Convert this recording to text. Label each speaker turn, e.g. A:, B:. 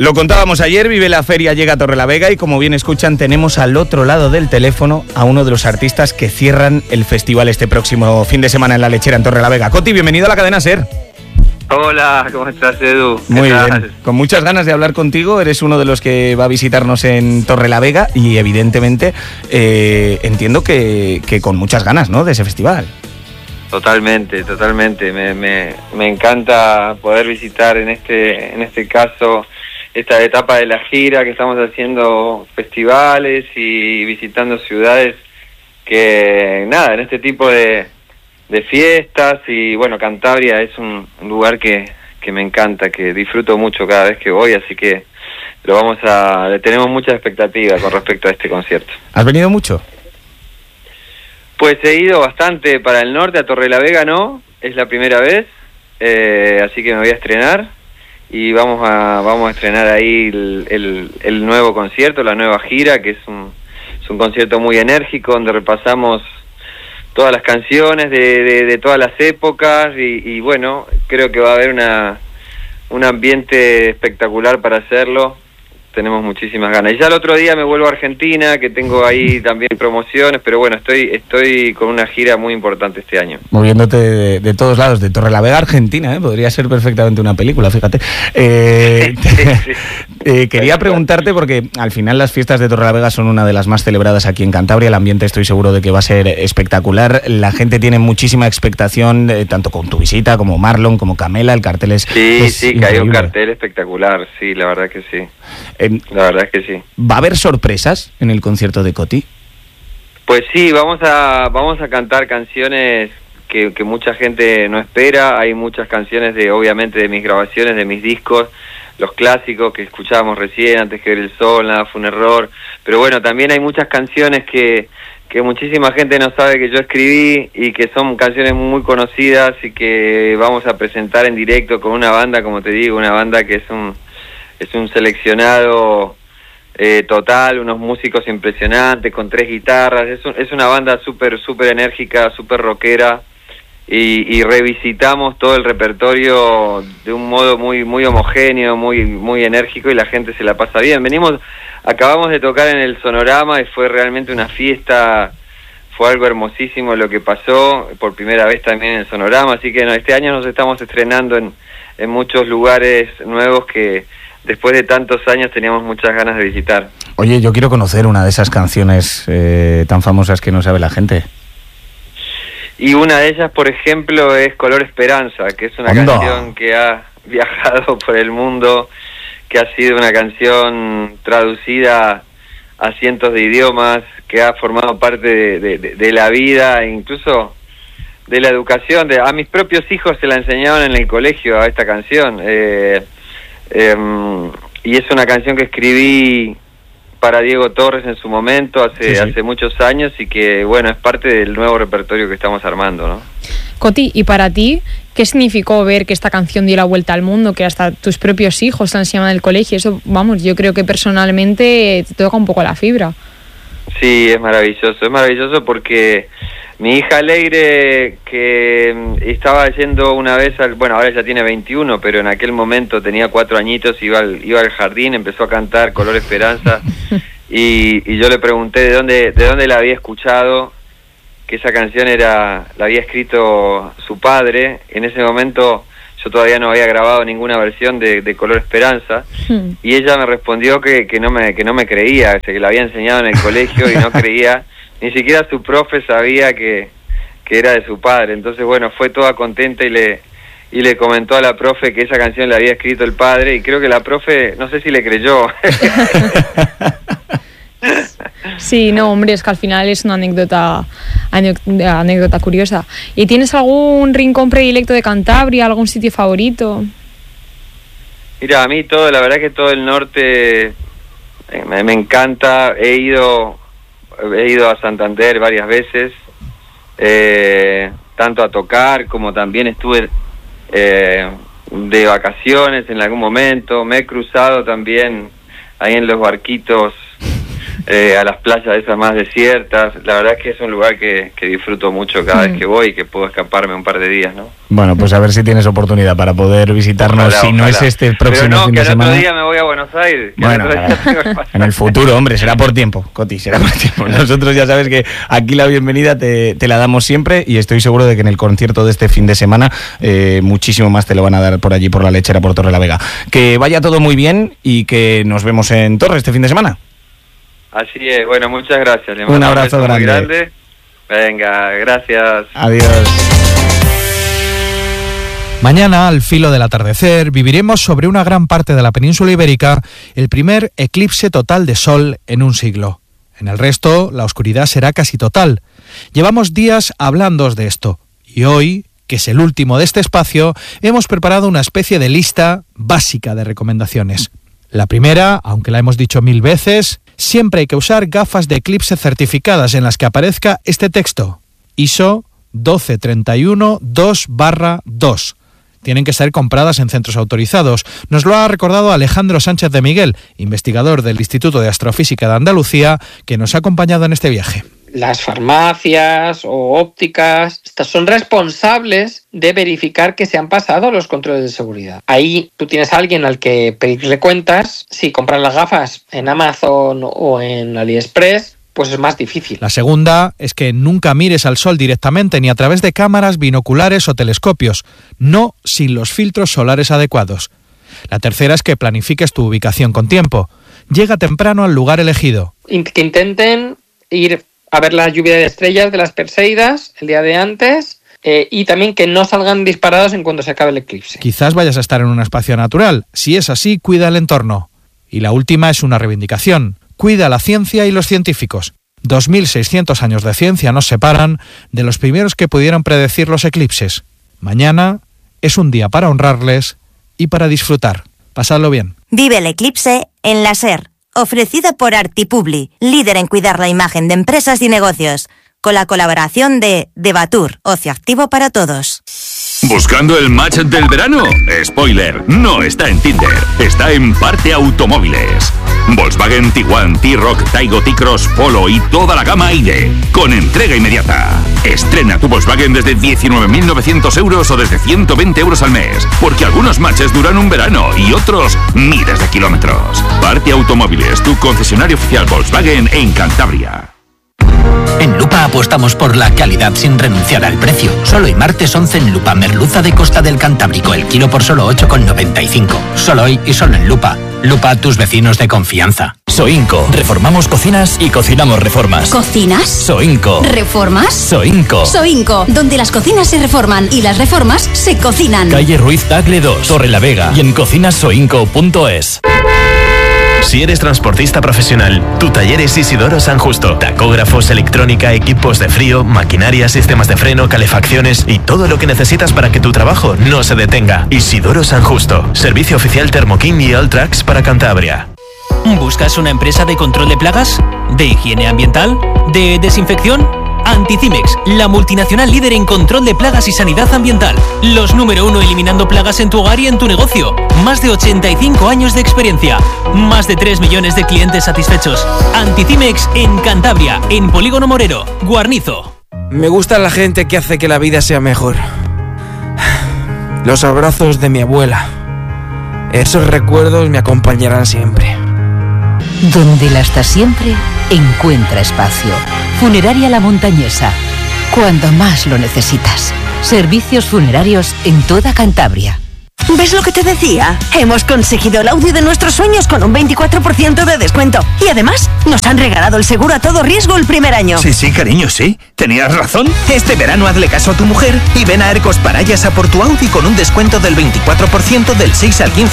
A: Lo contábamos ayer, Vive la Feria llega a Torrelavega y como bien escuchan tenemos al otro lado del teléfono a uno de los artistas que cierran el festival este próximo fin de semana en La Lechera en Torrelavega. Coti, bienvenido a la cadena SER.
B: Hola, ¿cómo estás, Edu?
A: Muy bien, con muchas ganas de hablar contigo. Eres uno de los que va a visitarnos en Torrelavega y evidentemente entiendo que con muchas ganas, ¿no?, de ese festival.
B: Totalmente. Me encanta poder visitar en este caso esta etapa de la gira, que estamos haciendo festivales y visitando ciudades que, nada, en este tipo de fiestas. Y bueno, Cantabria es un lugar que me encanta, que disfruto mucho cada vez que voy, así que le tenemos mucha expectativa con respecto a este concierto.
A: ¿Has venido mucho?
B: Pues he ido bastante para el norte, a Torrelavega no, es la primera vez, así que me voy a estrenar y vamos a estrenar ahí el nuevo concierto, la nueva gira, que es un concierto muy enérgico donde repasamos todas las canciones de todas las épocas y bueno, creo que va a haber un ambiente espectacular para hacerlo. Tenemos muchísimas ganas. Y ya el otro día me vuelvo a Argentina, que tengo ahí también promociones, pero bueno, estoy con una gira muy importante este año.
A: Moviéndote de todos lados, de Torrelavega a Argentina, podría ser perfectamente una película, fíjate. Quería preguntarte, porque al final las fiestas de Torrelavega son una de las más celebradas aquí en Cantabria, el ambiente estoy seguro de que va a ser espectacular, la gente tiene mujísima expectación, tanto con tu visita, como Marlon, como Camela, el cartel es
B: Sí, que hay un cartel espectacular, sí, la verdad que sí. La verdad es que sí.
A: ¿Va a haber sorpresas en el concierto de Coti?
B: Pues sí, vamos a cantar canciones que mucha gente no espera. Hay muchas canciones obviamente de mis grabaciones, de mis discos, los clásicos que escuchábamos recién, Antes que ver el sol, Nada fue un error. Pero bueno, también hay muchas canciones que muchísima gente no sabe que yo escribí y que son canciones muy conocidas y que vamos a presentar en directo con una banda, como te digo, una banda que es un seleccionado total, unos músicos impresionantes con 3 guitarras. Es una banda súper enérgica, súper rockera y revisitamos todo el repertorio de un modo muy homogéneo, muy enérgico, y la gente se la pasa bien. Acabamos de tocar en el Sonorama y fue realmente una fiesta, fue algo hermosísimo lo que pasó, por primera vez también en el Sonorama, así que este año nos estamos estrenando en muchos lugares nuevos que después de tantos años teníamos muchas ganas de visitar.
A: Oye, yo quiero conocer una de esas canciones tan famosas que no sabe la gente.
B: Y una de ellas, por ejemplo, es Color Esperanza, que es una canción que ha viajado por el mundo, que ha sido una canción traducida a cientos de idiomas, que ha formado parte de la vida, incluso de la educación. A mis propios hijos se la enseñaron en el colegio a esta canción. Y es una canción que escribí para Diego Torres en su momento, hace muchos años, y que, bueno, es parte del nuevo repertorio que estamos armando, ¿no?
C: Coti, ¿y para ti qué significó ver que esta canción dio la vuelta al mundo, que hasta tus propios hijos la enseñaban en el colegio? Eso, vamos, yo creo que personalmente te toca un poco la fibra.
B: Sí, es maravilloso porque mi hija Alegre, que estaba yendo una vez bueno, ahora ya tiene 21, pero en aquel momento tenía 4 añitos, iba al jardín, empezó a cantar Color Esperanza y yo le pregunté de dónde la había escuchado, que esa canción la había escrito su padre. En ese momento yo todavía no había grabado ninguna versión de Color Esperanza, y ella me respondió que no me creía, que la había enseñado en el colegio y no creía. Ni siquiera su profe sabía que era de su padre. Entonces, bueno, fue toda contenta y le comentó a la profe que esa canción la había escrito el padre, y creo que la profe, no sé si le creyó.
C: Sí, no, hombre, es que al final es una anécdota curiosa. ¿Y tienes algún rincón predilecto de Cantabria, algún sitio favorito?
B: Mira, a mí la verdad que todo el norte me encanta. He ido a Santander varias veces, tanto a tocar como también estuve de vacaciones en algún momento. Me he cruzado también ahí en los barquitos a las playas esas más desiertas. La verdad es que es un lugar que disfruto mucho cada vez que voy y que puedo escaparme un par de días, ¿no?
A: Bueno, pues a ver si tienes oportunidad para poder visitarnos,
B: ojalá,
A: si no es este el próximo fin de semana.
B: Otro día me voy a Buenos Aires.
A: Bueno, en el futuro, hombre, será por tiempo, Coti, será por tiempo. Nosotros ya sabes que aquí la bienvenida te la damos siempre y estoy seguro de que en el concierto de este fin de semana muchísimo más te lo van a dar por allí, por la Lechera, por Torrelavega. Que vaya todo muy bien y que nos vemos en Torre este fin de semana.
B: Así es, bueno, muchas gracias. Le
A: un abrazo
B: beso
A: grande.
B: Muy grande. Venga, gracias.
A: Adiós.
D: Mañana, al filo del atardecer, viviremos sobre una gran parte de la península ibérica el primer eclipse total de sol en un siglo. En el resto, la oscuridad será casi total. Llevamos días hablando de esto y hoy, que es el último de este espacio, hemos preparado una especie de lista básica de recomendaciones. La primera, aunque la hemos dicho 1000 veces, siempre hay que usar gafas de eclipse certificadas en las que aparezca este texto: ISO 12312/2. Tienen que ser compradas en centros autorizados. Nos lo ha recordado Alejandro Sánchez de Miguel, investigador del Instituto de Astrofísica de Andalucía, que nos ha acompañado en este viaje.
E: Las farmacias o ópticas, estas son responsables de verificar que se han pasado los controles de seguridad. Ahí tú tienes a alguien al que pedirle cuentas. Si compras las gafas en Amazon o en AliExpress, pues es más difícil.
D: La segunda es que nunca mires al sol directamente ni a través de cámaras, binoculares o telescopios, no sin los filtros solares adecuados. La tercera es que planifiques tu ubicación con tiempo. Llega temprano al lugar elegido.
E: Que intenten ir a ver la lluvia de estrellas de las Perseidas el día de antes y también que no salgan disparados en cuanto se acabe el eclipse.
D: Quizás vayas a estar en un espacio natural. Si es así, cuida el entorno. Y la última es una reivindicación. Cuida la ciencia y los científicos. 2600 años de ciencia nos separan de los primeros que pudieron predecir los eclipses. Mañana es un día para honrarles y para disfrutar. Pasadlo bien.
F: Vive el eclipse en la SER, ofrecida por Artipubli, líder en cuidar la imagen de empresas y negocios, con la colaboración de Debatur, ocio activo para todos.
G: ¿Buscando el match del verano? Spoiler, no está en Tinder, está en Parte Automóviles. Volkswagen, Tiguan, T-Roc, Taigo, T-Cross, Polo y toda la gama ID, con entrega inmediata. Estrena tu Volkswagen desde 19.900 euros o desde 120 euros al mes, porque algunos matches duran un verano y otros miles de kilómetros. Parte Automóviles, tu concesionario oficial Volkswagen en Cantabria.
H: En Lupa apostamos por la calidad sin renunciar al precio. Solo hoy martes 11 en Lupa, merluza de Costa del Cantábrico, el kilo por solo 8,95. Solo hoy y solo en Lupa. Lupa, tus vecinos de confianza.
I: Soinco. Reformamos cocinas y cocinamos reformas.
J: ¿Cocinas?
I: Soinco.
J: ¿Reformas?
I: Soinco.
J: Soinco, donde las cocinas se reforman y las reformas se cocinan.
I: Calle Ruiz Tagle 2, Torrelavega y en cocinasoinco.es.
K: Si eres transportista profesional, tu taller es Isidoro San Justo. Tacógrafos, electrónica, equipos de frío, maquinaria, sistemas de freno, calefacciones y todo lo que necesitas para que tu trabajo no se detenga. Isidoro San Justo. Servicio oficial Thermokin y Alltrax para Cantabria.
L: ¿Buscas una empresa de control de plagas? ¿De higiene ambiental? ¿De desinfección? Anticimex, la multinacional líder en control de plagas y sanidad ambiental. Los número 1 eliminando plagas en tu hogar y en tu negocio. Más de 85 años de experiencia. Más de 3 millones de clientes satisfechos. Anticimex en Cantabria, en Polígono Morero, Guarnizo.
M: Me gusta la gente que hace que la vida sea mejor. Los abrazos de mi abuela. Esos recuerdos me acompañarán siempre.
N: Donde la hasta siempre encuentra espacio. Funeraria La Montañesa. Cuando más lo necesitas. Servicios funerarios en toda Cantabria.
O: ¿Ves lo que te decía? Hemos conseguido el Audi de nuestros sueños con un 24% de descuento. Y además, nos han regalado el seguro a todo riesgo el primer año.
P: Sí, cariño, sí. Tenías razón. Este verano hazle caso a tu mujer y ven a Arcos Parayas a por tu Audi con un descuento del 24% del 6 al 15